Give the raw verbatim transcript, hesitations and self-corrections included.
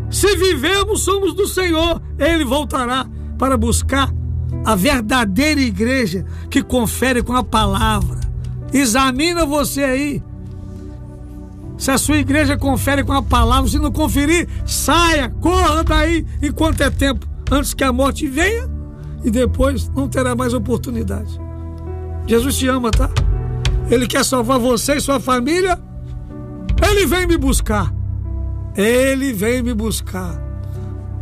Se vivemos, somos do Senhor. Ele voltará para buscar a verdadeira igreja que confere com a palavra. Examina você aí. Se a sua igreja confere com a palavra, se não conferir, saia, corra daí enquanto é tempo, antes que a morte venha e depois não terá mais oportunidade. Jesus te ama, tá? Ele quer salvar você e sua família. Ele vem me buscar. Ele vem me buscar.